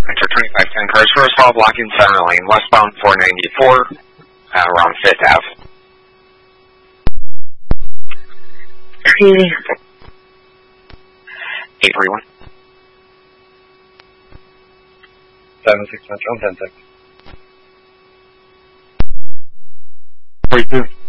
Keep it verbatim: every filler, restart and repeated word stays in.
Enter twenty-five ten cars, first stop blocking center lane, westbound four ninety-four, uh, around fifth Avenue. eight three one. seven six Metro, ten six. forty-two.